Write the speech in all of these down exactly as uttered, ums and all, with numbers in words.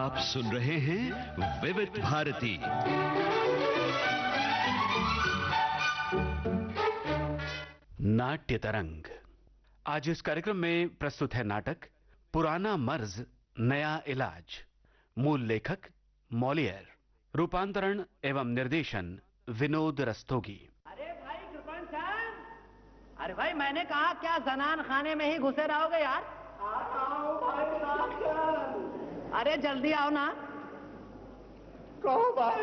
आप सुन रहे हैं विविध भारती। नाट्य तरंग। आज इस कार्यक्रम में प्रस्तुत है नाटक पुराना मर्ज नया इलाज। मूल लेखक मॉलियर, रूपांतरण एवं निर्देशन विनोद रस्तोगी। अरे भाई कृपण साहब, अरे भाई मैंने कहा क्या जनान खाने में ही घुसे रहोगे यार? आओ भाई डॉक्टर, अरे जल्दी आओ ना। कहो भाई,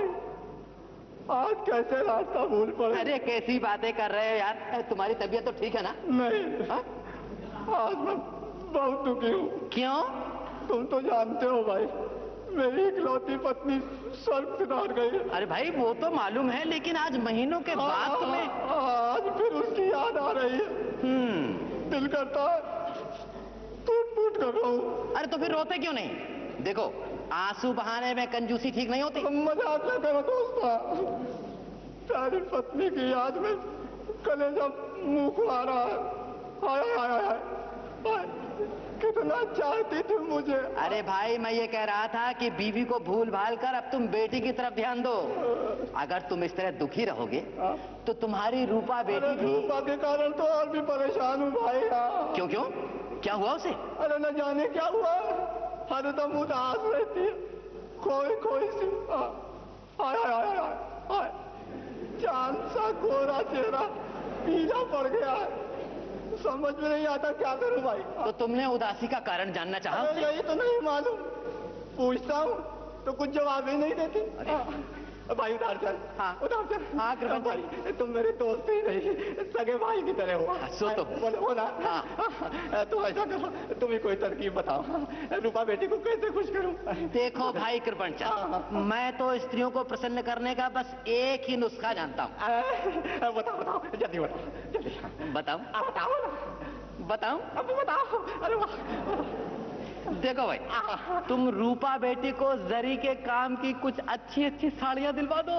आज कैसे रास्ता भूल पड़े? अरे कैसी बातें कर रहे हो यार, तुम्हारी तबीयत तो ठीक है ना? नहीं, हा? आज मैं बहुत दुखी हूँ। क्यों? तुम तो जानते हो भाई, मेरी इकलौती पत्नी स्वर्ग सिधार गई है। अरे भाई वो तो मालूम है, लेकिन आज महीनों के बाद तुम्हें आज फिर उसकी याद आ रही है। हम्म दिल करता है टूट फूट कर रहा हूँ। अरे तो फिर रोते क्यों नहीं? देखो, आंसू बहाने में कंजूसी ठीक नहीं होती। मजाक न करो दोस्ता, प्यारी पत्नी की याद में कलेजा मुंह खुला रहा है। हाय हाय हाय हाय, कितना चाहती थी मुझे। अरे भाई मैं ये कह रहा था कि बीवी को भूल भाल कर अब तुम बेटी की तरफ ध्यान दो। अगर तुम इस तरह दुखी रहोगे तो तुम्हारी रूपा बेटी भी। रूपा के कारण तो और भी परेशान हूँ भाई। क्यों क्यों क्या हुआ उसे? अरे न जाने क्या हुआ, हरदम उदास रहती है, खोई खोई सी। हाय हाय हाय हाय, चांद सा गोरा चेहरा पीला पड़ गया है। समझ में नहीं आता क्या करूं भाई। तो तुमने उदासी का कारण जानना चाहा? यही तो नहीं मालूम, पूछता हूँ तो कुछ जवाब ही नहीं देती। भाई उधार चल। हाँ उधार चल। हाँ कृपा भाई, तुम मेरे दोस्त ही नहीं, सगे भाई की तरह हो। सो तो बोलो ना। हाँ। तुम ऐसा करो, तुम ही कोई तरकीब बताओ, रूपा बेटी को कैसे खुश करूं? देखो भाई कृपण चंद, मैं तो स्त्रियों को प्रसन्न करने का बस एक ही नुस्खा जानता हूँ। बताओ बताओ, जल्दी बताओ, जल्दी बताओ। आप बताओ ना। बताओ अब बताओ। अरे वाह। देखो भाई, तुम रूपा बेटी को जरी के काम की कुछ अच्छी अच्छी साड़ियाँ दिलवा दो।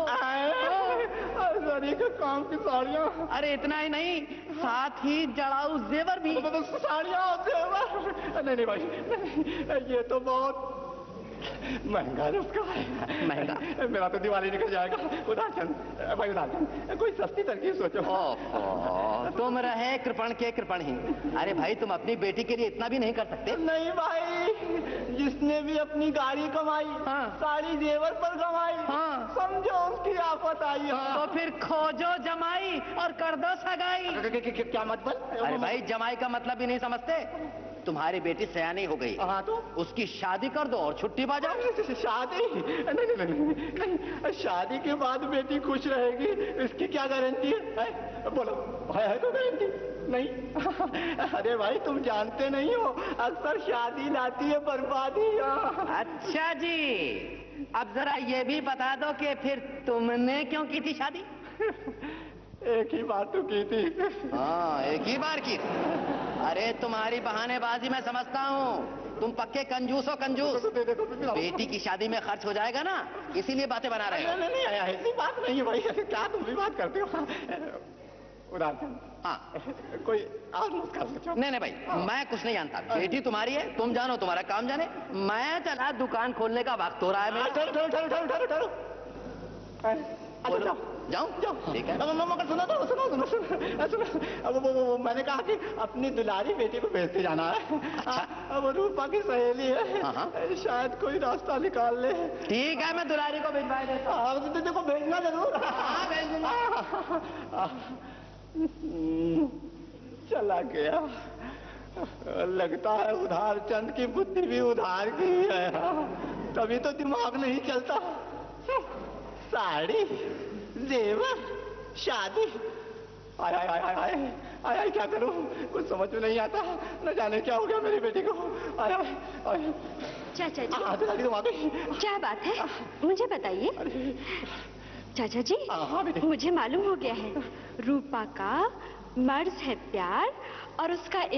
जरी के काम की साड़ियाँ? अरे इतना ही नहीं, साथ ही जड़ाऊ जेवर भी। तो साड़ियाँ और जेवर? नहीं नहीं भाई, ये तो बहुत महंगा नुस्खा है। महंगा? मेरा तो दिवाली निकल जाएगा। उदारचंद भाई, उदारचंद कोई सस्ती तरकीब सोचो। ओह, तुम रहे कृपण के कृपण ही। अरे भाई तुम अपनी बेटी के लिए इतना भी नहीं कर सकते? नहीं भाई, जिसने भी अपनी गाड़ी कमाई, हाँ। साड़ी जेवर पर कमाई, हाँ। समझो उसकी आफत आई। हाँ। तो फिर खोजो जमाई और कर दो सगाई। क्या मतलब? अरे भाई जमाई का मतलब ही नहीं समझते? तुम्हारी बेटी सयानी हो गई। हाँ तो उसकी शादी कर दो और छुट्टी बाजाओ। शादी? नहीं नहीं नहीं नहीं, शादी के बाद बेटी खुश रहेगी इसकी क्या गारंटी है, है? बोलो, है, है तो गारंटी नहीं? अरे भाई तुम जानते नहीं हो, अक्सर शादी लाती है बर्बादी। अच्छा जी, अब जरा ये भी बता दो कि फिर तुमने क्यों की थी शादी? एक ही बार तो की थी। हाँ एक ही बार की। अरे तुम्हारी बहानेबाजी मैं समझता हूँ, तुम पक्के कंजूस हो कंजूस। बेटी की शादी में खर्च हो जाएगा ना, इसीलिए बातें बना रहे हो। नहीं नहीं नहीं, ऐसी बात नहीं है भाई, क्या तुम भी बात करते हो? उदारचंद, हाँ कोई और नुस्खा सोचो। नहीं नहीं भाई, मैं कुछ नहीं जानता। बेटी तुम्हारी है, तुम जानो, तुम्हारा काम जाने। मैं चला, दुकान खोलने का वक्त हो रहा है मेरा। ठहरो ठहरो ठहरो ठहरो ठहरो। बोलो, जाऊं? जाओ ठीक है। मगर सुनो तो, सुनो सुनो सुनो सुनो, अब वो, वो मैंने कहा कि अपनी दुलारी बेटी को भेजते जाना है। अच्छा। अब वो रूपा की सहेली है। हाँ हाँ। शायद कोई रास्ता निकाल ले। ठीक है, मैं दुलारी को भिजवा देता हूँ। हाँ तो देखो, भेजना जरूर। हाँ भेज दूंगा। चला गया। लगता है उधार चंद की बुद्धि भी उधार की है, तभी तो दिमाग नहीं चलता। साड़ी, जेवर, शादी, आय आय आय आय आय आय आय, क्या करूं, कुछ समझ में नहीं आता। न जाने क्या हो गया मेरी बेटी को। आय आय आय। चाचा जी, हाँ तो तुम आ गई। क्या बात है, मुझे बताइए। चाचा जी, हाँ बेटी, मुझे मालूम हो गया है, रूपा का मर्ज है प्यार और उसका